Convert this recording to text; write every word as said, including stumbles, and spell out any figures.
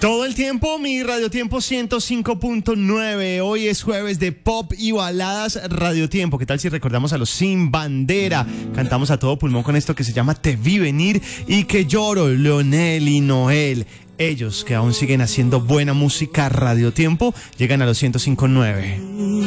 Todo el tiempo, mi Radio Tiempo ciento cinco punto nueve. Hoy es jueves de pop y baladas Radio Tiempo. ¿Qué tal si recordamos a los Sin Bandera? Cantamos a todo pulmón con esto que se llama Te vi venir y que lloro, Leonel y Noel. Ellos que aún siguen haciendo buena música Radio Tiempo llegan a los ciento cinco punto nueve.